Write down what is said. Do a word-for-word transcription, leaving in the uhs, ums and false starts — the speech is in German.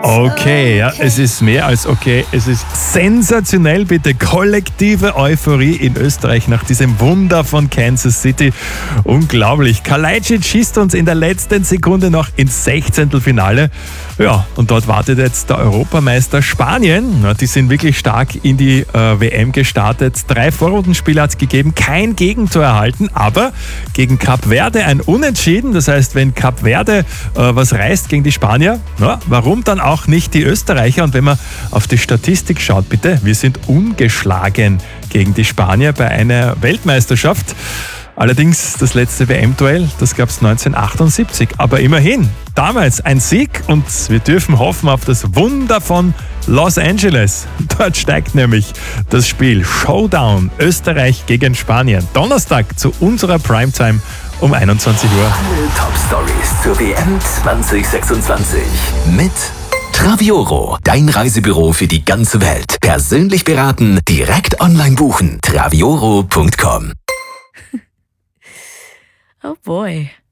Okay, ja, es ist mehr als okay. Es ist sensationell, bitte. Kollektive Euphorie in Österreich nach diesem Wunder von Kansas City. Unglaublich. Kalajdzic schießt uns in der letzten Sekunde noch ins Sechzehntelfinale. Ja, und dort wartet jetzt der Europameister Spanien. Ja, die sind wirklich stark in die äh, W M gestartet. Drei Vorrundenspiele hat es gegeben, kein Gegentor erhalten, aber gegen Kap Verde ein Unentschieden. Das heißt, wenn Kap Verde äh, was reißt gegen die Spanier, ja, warum dann auch nicht die Österreicher? Und wenn man auf die Statistik schaut, bitte, wir sind ungeschlagen gegen die Spanier bei einer Weltmeisterschaft. Allerdings das letzte W M-Duell, das gab es neunzehnhundertachtundsiebzig. Aber immerhin, damals ein Sieg und wir dürfen hoffen auf das Wunder von Los Angeles. Dort steigt nämlich das Spiel Showdown Österreich gegen Spanien. Donnerstag zu unserer Primetime um einundzwanzig Uhr. Alle Top-Stories zur W M zwanzig sechsundzwanzig mit Travioro, dein Reisebüro für die ganze Welt. Persönlich beraten, direkt online buchen. travioro punkt com. Oh boy.